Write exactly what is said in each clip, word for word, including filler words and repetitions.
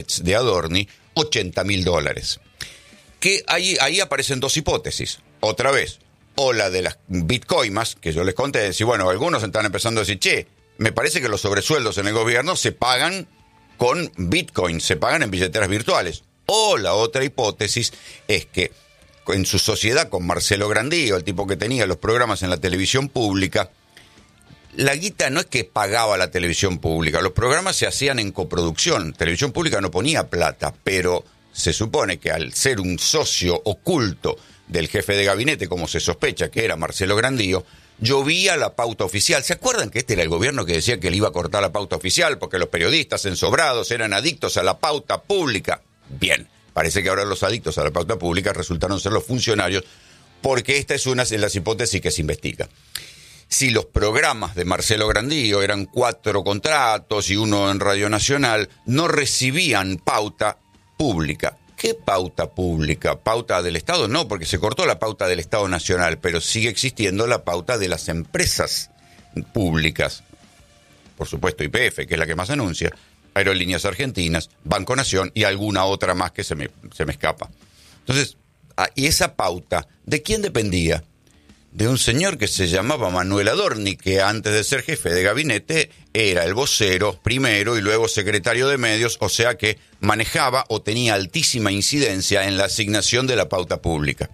jets de Adorni, ochenta mil dólares. Que ahí, ahí aparecen dos hipótesis. Otra vez, o la de las bitcoimas, que yo les conté, decir, bueno, algunos están empezando a decir, che, me parece que los sobresueldos en el gobierno se pagan con bitcoin, se pagan en billeteras virtuales. O la otra hipótesis es que en su sociedad con Marcelo Grandío, el tipo que tenía los programas en la televisión pública, la guita no es que pagaba la televisión pública, los programas se hacían en coproducción. Televisión pública no ponía plata, pero se supone que al ser un socio oculto del jefe de gabinete, como se sospecha que era Marcelo Grandío, llovía la pauta oficial. ¿Se acuerdan que este era el gobierno que decía que le iba a cortar la pauta oficial porque los periodistas ensobrados eran adictos a la pauta pública? Bien, parece que ahora los adictos a la pauta pública resultaron ser los funcionarios, porque esta es una de las hipótesis que se investiga. Si los programas de Marcelo Grandío eran cuatro contratos y uno en Radio Nacional, no recibían pauta pública. ¿Qué pauta pública? ¿Pauta del Estado? No, porque se cortó la pauta del Estado Nacional, pero sigue existiendo la pauta de las empresas públicas. Por supuesto, Y P F, que es la que más anuncia, Aerolíneas Argentinas, Banco Nación y alguna otra más que se me, se me escapa. Entonces, ¿y esa pauta de quién dependía? De un señor que se llamaba Manuel Adorni, que antes de ser jefe de gabinete era el vocero primero y luego secretario de medios, o sea que manejaba o tenía altísima incidencia en la asignación de la pauta pública.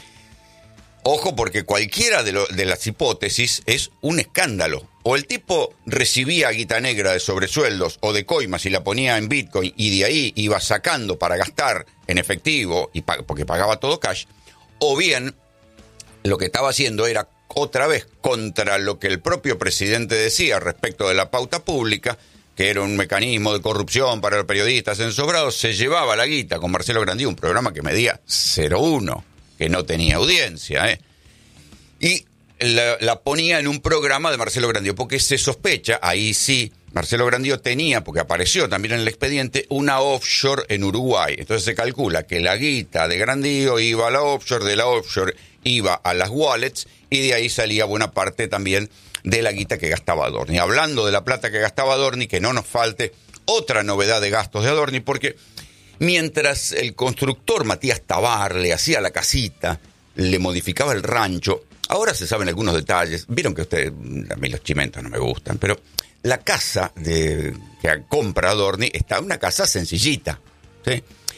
Ojo, porque cualquiera de, lo, de las hipótesis es un escándalo. O el tipo recibía guita negra de sobresueldos o de coimas y la ponía en Bitcoin y de ahí iba sacando para gastar en efectivo y pa- porque pagaba todo cash, o bien lo que estaba haciendo era otra vez contra lo que el propio presidente decía respecto de la pauta pública, que era un mecanismo de corrupción para los periodistas ensobrados. Se llevaba la guita con Marcelo Grandío, un programa que medía cero uno, que no tenía audiencia, ¿eh? Y la, la ponía en un programa de Marcelo Grandío, porque se sospecha, ahí sí, Marcelo Grandío tenía, porque apareció también en el expediente, una offshore en Uruguay. Entonces se calcula que la guita de Grandío iba a la offshore, de la offshore iba a las wallets, y de ahí salía buena parte también de la guita que gastaba Adorni. Hablando de la plata que gastaba Adorni, que no nos falte otra novedad de gastos de Adorni, porque mientras el constructor Matías Tabar le hacía la casita, le modificaba el rancho, ahora se saben algunos detalles. Vieron que ustedes, a mí los chimentos no me gustan, pero la casa de, que compra Adorni está una casa sencillita, ¿sí?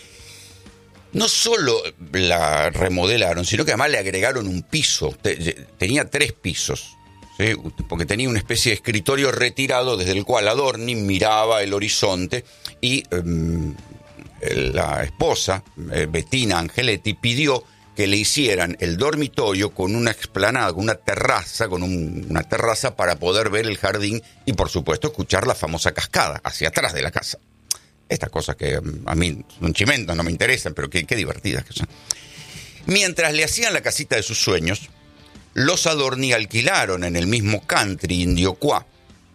No solo la remodelaron, sino que además le agregaron un piso. Tenía tres pisos, ¿sí? Porque tenía una especie de escritorio retirado desde el cual Adorni miraba el horizonte y um, la esposa, eh, Bettina Angeletti, pidió que le hicieran el dormitorio con una explanada, con una terraza, con un, una terraza para poder ver el jardín y, por supuesto, escuchar la famosa cascada hacia atrás de la casa. Estas cosas que a mí, un chimento, no me interesan, pero qué, qué divertidas que son. Mientras le hacían la casita de sus sueños, los Adorni alquilaron en el mismo country Indiocuá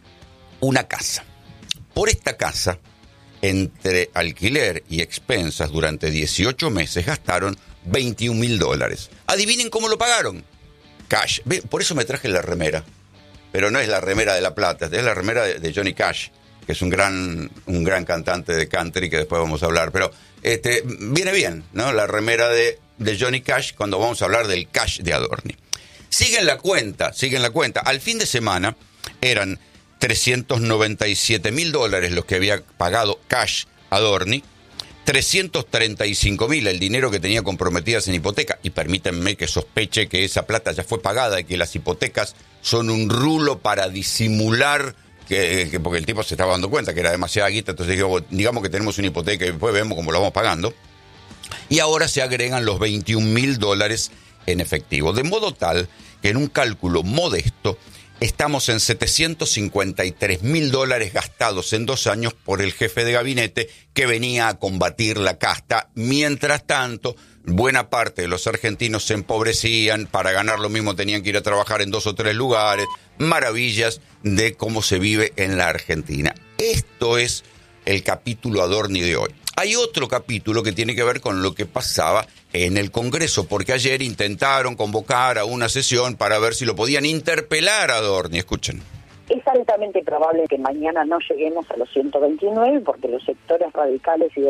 una casa. Por esta casa, entre alquiler y expensas, durante dieciocho meses gastaron veintiún mil dólares. Adivinen cómo lo pagaron. Cash. Por eso me traje la remera. Pero no es la remera de La Plata, es la remera de, de Johnny Cash, que es un gran, un gran cantante de country que después vamos a hablar. Pero este, viene bien, ¿no? La remera de, de Johnny Cash cuando vamos a hablar del cash de Adorni. Siguen la cuenta, siguen la cuenta. Al fin de semana eran trescientos noventa y siete mil dólares los que había pagado cash Adorni, trescientos treinta y cinco mil el dinero que tenía comprometidas en hipoteca. Y permítanme que sospeche que esa plata ya fue pagada y que las hipotecas son un rulo para disimular, que, que porque el tipo se estaba dando cuenta que era demasiada guita. Entonces digamos, digamos que tenemos una hipoteca y después vemos cómo lo vamos pagando. Y ahora se agregan los veintiún mil dólares en efectivo. De modo tal que en un cálculo modesto estamos en setecientos cincuenta y tres mil dólares gastados en dos años por el jefe de gabinete que venía a combatir la casta. Mientras tanto, buena parte de los argentinos se empobrecían, para ganar lo mismo tenían que ir a trabajar en dos o tres lugares. Maravillas de cómo se vive en la Argentina. Esto es el capítulo Adorni de hoy. Hay otro capítulo que tiene que ver con lo que pasaba en el Congreso, porque ayer intentaron convocar a una sesión para ver si lo podían interpelar a Adorni. Escuchen. Es altamente probable que mañana no lleguemos a los ciento veintinueve porque los sectores radicales y de